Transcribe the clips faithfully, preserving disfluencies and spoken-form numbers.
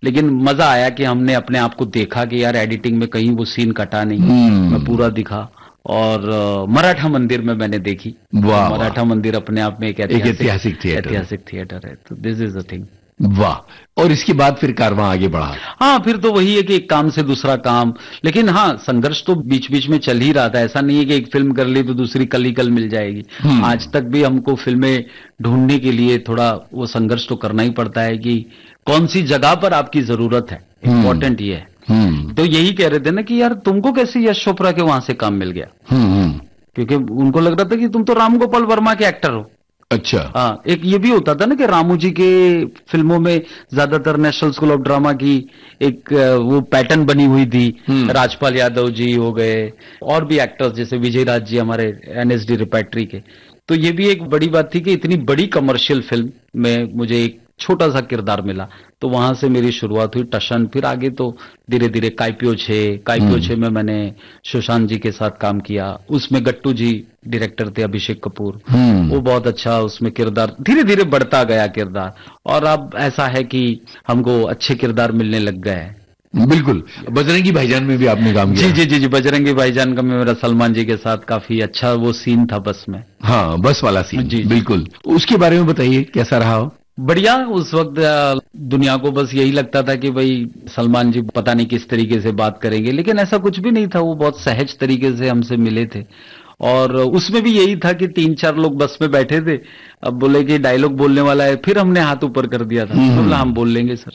लेकिन मजा आया कि हमने अपने आप को देखा कि यार एडिटिंग में कहीं वो सीन कटा नहीं, मैं पूरा दिखा। और uh, मराठा मंदिर में मैंने देखी। वाह, तो मराठा मंदिर अपने आप में एक ऐतिहासिक थिएटर ऐतिहासिक थिएटर है। तो दिस इज द थिंग। वाह। और इसके बाद फिर कारवां आगे बढ़ा? हाँ, फिर तो वही है कि एक काम से दूसरा काम, लेकिन हाँ संघर्ष तो बीच बीच में चल ही रहा था। ऐसा नहीं है कि एक फिल्म कर ली तो दूसरी कल ही कल मिल जाएगी। आज तक भी हमको फिल्में ढूंढने के लिए थोड़ा वो संघर्ष तो करना ही पड़ता है कि कौन सी जगह पर आपकी जरूरत है। इम्पोर्टेंट ये है। तो यही कह रहे थे ना कि यार तुमको कैसे यश चोपड़ा के वहां से काम मिल गया? क्योंकि उनको लग रहा था कि तुम तो राम गोपाल वर्मा के एक्टर हो। अच्छा। हाँ, एक ये भी होता था ना कि रामू जी के फिल्मों में ज्यादातर नेशनल स्कूल ऑफ ड्रामा की एक वो पैटर्न बनी हुई थी। राजपाल यादव जी हो गए और भी एक्टर्स जैसे विजय राज जी हमारे एनएसडी रिपैट्री के। तो ये भी एक बड़ी बात थी कि इतनी बड़ी कमर्शियल फिल्म में मुझे एक छोटा सा किरदार मिला। तो वहां से मेरी शुरुआत हुई टशन। फिर आगे तो धीरे धीरे काइपियो छे काइपियो छे में मैंने सुशांत जी के साथ काम किया। उसमें गट्टू जी डायरेक्टर थे, अभिषेक कपूर। वो बहुत अच्छा उसमें किरदार धीरे धीरे बढ़ता गया किरदार। और अब ऐसा है कि हमको अच्छे किरदार मिलने लग गए हैं। बिल्कुल। बजरंगी भाईजान में भी आपने काम किया? जी जी जी जी बजरंगी भाईजान का मेरा सलमान जी के साथ काफी अच्छा वो सीन था बस में। हाँ, बस वाला सीन। जी, बिल्कुल। उसके बारे में बताइए, कैसा रहा हो? बढ़िया। उस वक्त दुनिया को बस यही लगता था कि भाई सलमान जी पता नहीं किस तरीके से बात करेंगे, लेकिन ऐसा कुछ भी नहीं था। वो बहुत सहज तरीके से हमसे मिले थे। और उसमें भी यही था कि तीन चार लोग बस में बैठे थे। अब बोले कि डायलॉग बोलने वाला है, फिर हमने हाथ ऊपर कर दिया था। तो बोला हम बोल लेंगे सर।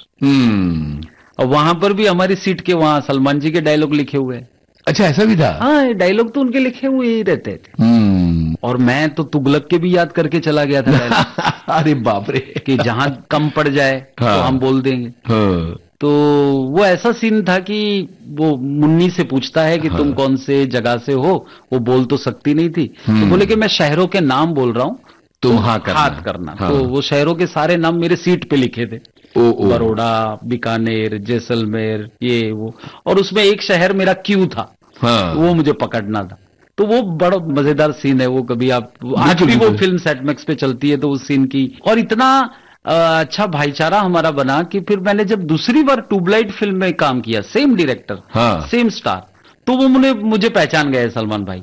और वहां पर भी हमारी सीट के वहां सलमान जी के डायलॉग लिखे हुए हैं। अच्छा, ऐसा भी था? हाँ, डायलॉग तो उनके लिखे हुए ही रहते थे। और मैं तो तुगलक के भी याद करके चला गया था। अरे बाप रे। कि जहां कम पड़ जाए हाँ, तो हम बोल देंगे। हाँ, तो वो ऐसा सीन था कि वो मुन्नी से पूछता है कि हाँ, तुम कौन से जगह से हो। वो बोल तो सकती नहीं थी। तो बोले कि मैं शहरों के नाम बोल रहा हूँ, तुम हाँ करना, हाथ करना। हाँ। तो वो शहरों के सारे नाम मेरे सीट पे लिखे थे। बड़ौदा, बीकानेर, जैसलमेर, ये वो। और उसमें एक शहर मेरा क्यू था। हाँ। वो मुझे पकड़ना था। तो वो बड़ा मजेदार सीन है वो। कभी आप आज भी वो फिल्म सेटमैक्स पे चलती है तो उस सीन की। और इतना अच्छा भाईचारा हमारा बना कि फिर मैंने जब दूसरी बार ट्यूबलाइट फिल्म में काम किया, सेम डायरेक्टर, हाँ, सेम स्टार, तो वो मुझे मुझे पहचान गए सलमान भाई।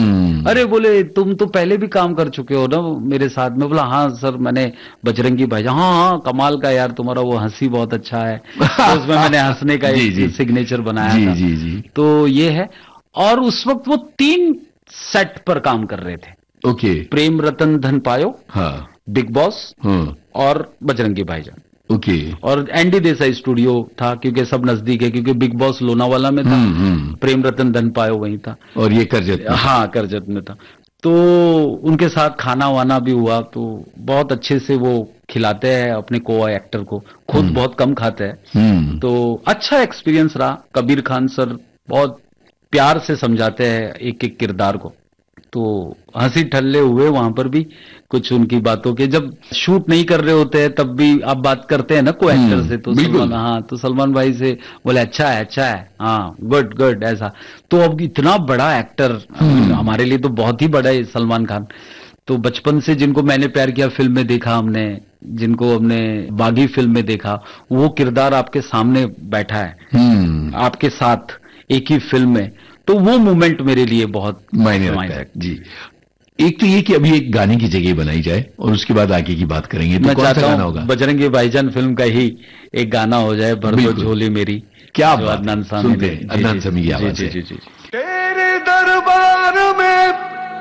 अरे बोले तुम तो पहले भी काम कर चुके हो ना मेरे साथ में। बोला हाँ सर, मैंने बजरंगी भाई। हाँ हाँ, कमाल का यार, तुम्हारा वो हंसी बहुत अच्छा है। तो उसमें मैंने हंसने का एक सिग्नेचर बनाया जी, था। जी, जी। तो ये है। और उस वक्त वो तीन सेट पर काम कर रहे थे। ओके। प्रेम रतन धन पायो, हाँ, बिग बॉस, हाँ, और बजरंगी भाईजान। ओके। और एनडी देसाई स्टूडियो था क्योंकि सब नजदीक है, क्योंकि बिग बॉस लोनावाला में था, प्रेम रतन धन पायो वहीं था, और ये करजत में। हाँ, करजत में था। तो उनके साथ खाना वाना भी हुआ। तो बहुत अच्छे से वो खिलाते हैं अपने को एक्टर को, खुद बहुत कम खाते हैं। तो अच्छा एक्सपीरियंस रहा। कबीर खान सर बहुत प्यार से समझाते हैं एक एक किरदार को। तो हंसी ठल्ले हुए वहां पर भी कुछ उनकी बातों के। जब शूट नहीं कर रहे होते हैं तब भी आप बात करते हैं ना को एक्टर से, तो सलमान, हाँ, तो सलमान भाई से बोले अच्छा है, अच्छा है, हाँ, गुड गुड, ऐसा। तो अब इतना बड़ा एक्टर हमारे लिए तो बहुत ही बड़ा है सलमान खान। तो बचपन से जिनको मैंने प्यार किया फिल्म में देखा हमने, जिनको हमने बागी फिल्म में देखा, वो किरदार आपके सामने बैठा है आपके साथ एक ही फिल्म में। तो वो मोमेंट मेरे लिए बहुत मायने रखता है। जी। एक तो ये कि अभी एक गाने की जगह बनाई जाए और उसके बाद आगे की बात करेंगे। तो कौन सा गाना होगा? बजरंगी भाईजान फिल्म का ही एक गाना हो जाए, भर दो झोली मेरी। क्या अदनान सामी, अदनान सामी की आवाज है।